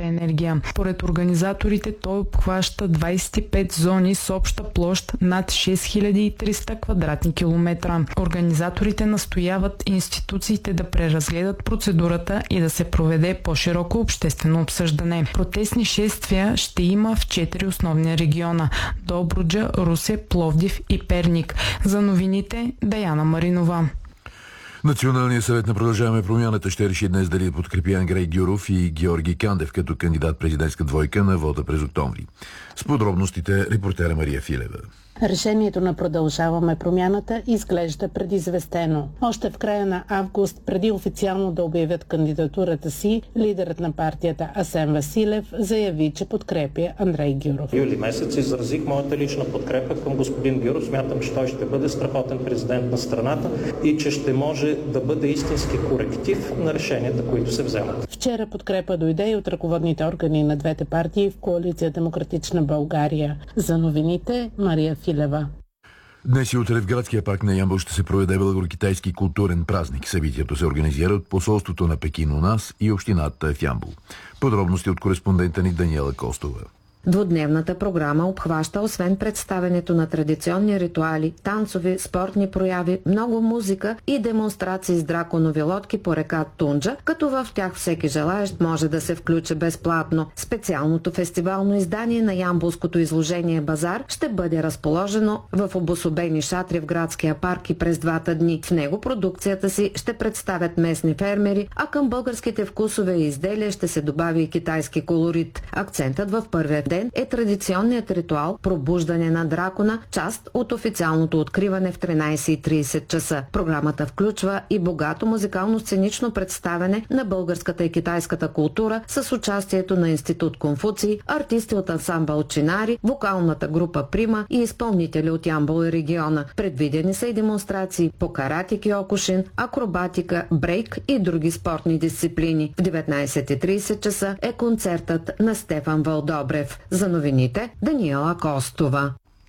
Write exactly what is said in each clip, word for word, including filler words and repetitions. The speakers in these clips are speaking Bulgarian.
електроенергия. Поред организаторите той обхваща двадесет и пет зони с обща площ над шест хиляди и триста квадратни километра. Организаторите настояват институциите да преразгледат процедурата и да се проведе по-широко обществено обсъждане. Протестни шествия ще има в четири основни региона – Добруджа, Русе, Пловдив и Перник. За новините Даяна Маринова. Националният съвет на Продължаваме промяната ще реши днес дали да подкрепи Андрей Гюров и Георги Кандев като кандидат президентска двойка на вота през октомври. С подробностите репортера Мария Филева. Решението на Продължаваме промяната изглежда предизвестено. Още в края на август, преди официално да обявят кандидатурата си, лидерът на партията Асен Василев заяви, че подкрепя Андрей Гюров. Юли месец изразих моята лична подкрепа към господин Гюров. Смятам, че той ще бъде страхотен президент на страната и че ще може да бъде истински коректив на решенията, които се вземат. Вчера подкрепа дойде и от ръководните органи на двете партии в коалиция Демократична България. За новините Мария Филева. Днес и утре в градския парк на Ямбол ще се проведе българо-китайски културен празник. Събитието се организира от посолството на Пекин у нас и общината в Ямбол. Подробности от кореспондента ни Даниела Костова. Двудневната програма обхваща освен представянето на традиционни ритуали, танцови, спортни прояви, много музика и демонстрации с драконови лодки по река Тунджа, като в тях всеки желаещ може да се включи безплатно. Специалното фестивално издание на ямболското изложение Базар ще бъде разположено в обособени шатри в градския парк и през двата дни. В него продукцията си ще представят местни фермери, а към българските вкусове и изделия ще се добави и китайски колорит. Акцентът в първия ден е традиционният ритуал пробуждане на дракона, част от официалното откриване в тринадесет и тридесет часа. Програмата включва и богато музикално-сценично представяне на българската и китайската култура с участието на Институт Конфуций, артисти от ансамбъл Чинари, вокалната група Прима и изпълнители от Ямбол и региона. Предвидени са и демонстрации по карате киокушин, акробатика, брейк и други спортни дисциплини. В деветнадесет и тридесет часа е концертът на Стефан Вълдобрев. За новините Даниела Костова.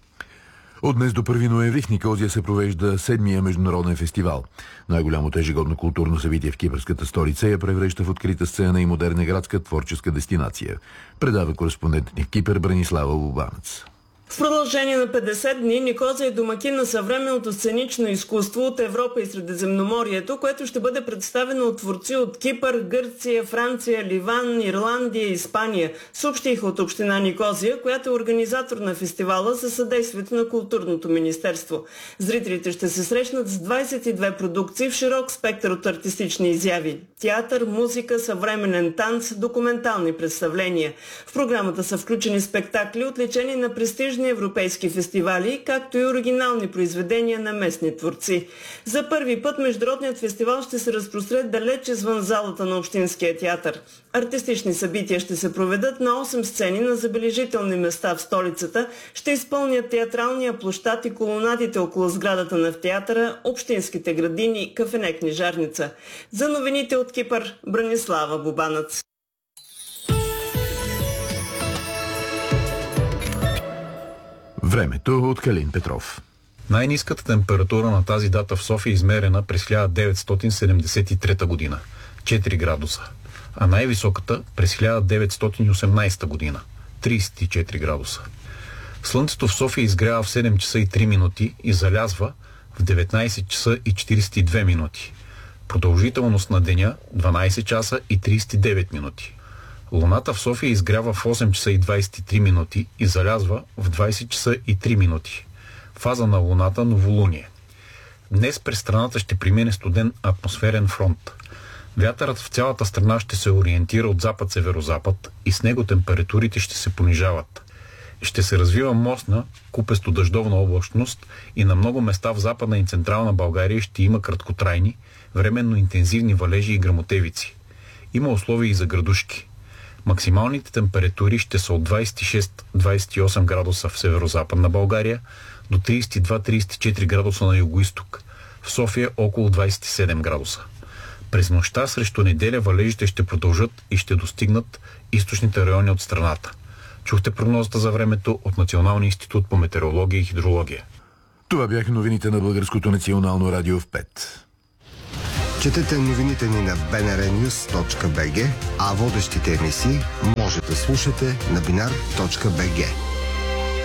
От днес до първи ноември в Никозия се провежда седмия международен фестивал. Най-голямото ежегодно културно събитие в кипърската столица я превръща в открита сцена и модерна градска творческа дестинация. Предава кореспондентът ни в Кипър Бранислава Бубанец. В продължение на петдесет дни Никозия е домакин на съвременното сценично изкуство от Европа и Средиземноморието, което ще бъде представено от творци от Кипър, Гърция, Франция, Ливан, Ирландия и Испания, съобщиха от община Никозия, която е организатор на фестивала със съдействието на Културното министерство. Зрителите ще се срещнат с двадесет и две продукции в широк спектър от артистични изяви – театър, музика, съвременен танц, документални представления. В програмата са включени спектакли, отличени на престижни европейски фестивали, както и оригинални произведения на местни творци. За първи път международният фестивал ще се разпростре далеч извън залата на Общинския театър. Артистични събития ще се проведат на осем сцени на забележителни места в столицата, ще изпълнят театралния площад и колонадите около сградата на театъра, общинските градини, кафене Книжарница. За новините от Кипър, Бранислава Бубанец. Времето от Калин Петров. Най-ниската температура на тази дата в София е измерена през хиляда деветстотин седемдесет и трета година – четири градуса, а най-високата през хиляда деветстотин и осемнадесета година – тридесет и четири градуса. Слънцето в София изгрява в седем часа и три минути и залязва в деветнадесет часа и четиридесет и две минути. Продължителност на деня дванадесет часа и тридесет и девет минути. Луната в София изгрява в осем часа и двадесет и три минути и залязва в двадесет часа и три минути. Фаза на Луната – новолуние. Днес през страната ще премине студен атмосферен фронт. Вятърът в цялата страна ще се ориентира от запад-северозапад и с него температурите ще се понижават. Ще се развива мощна, купесто-дъждовна облачност и на много места в Западна и Централна България ще има краткотрайни, временно интензивни валежи и гръмотевици. Има условия и за градушки. Максималните температури ще са от двадесет и шест до двадесет и осем градуса в северо-западна България до тридесет и два до тридесет и четири градуса на югоизток. В София около двадесет и седем градуса. През нощта срещу неделя валежите ще продължат и ще достигнат източните райони от страната. Чухте прогнозата за времето от Националния институт по метеорология и хидрология. Това бяха новините на Българското национално радио в пет. Четете новините ни на би ен ар нюс точка би джи, а водещите емисии може да слушате на binar точка би джи.